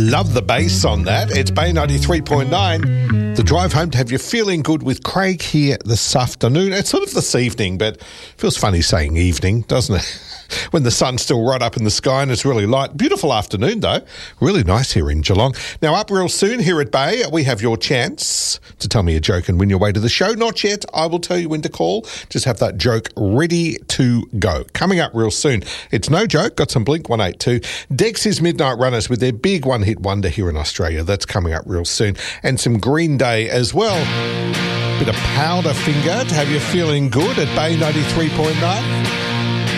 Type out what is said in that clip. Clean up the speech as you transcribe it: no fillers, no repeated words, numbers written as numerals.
Love the bass on that. It's Bay 93.9. The drive home to have you feeling good with Craig here this afternoon. It's sort of this evening, but it feels funny saying evening, doesn't it? When the sun's still right up in the sky and it's really light. Beautiful afternoon, though. Really nice here in Geelong. Now, up real soon here at Bay, we have your chance to tell me a joke and win your way to the show. Not yet. I will tell you when to call. Just have that joke ready to go. Coming up real soon. It's No Joke. Got some Blink 182. Dexys Midnight Runners with their big one-hit wonder here in Australia. That's coming up real soon. And some Green Day as well. Bit of Powderfinger to have you feeling good at Bay 93.9.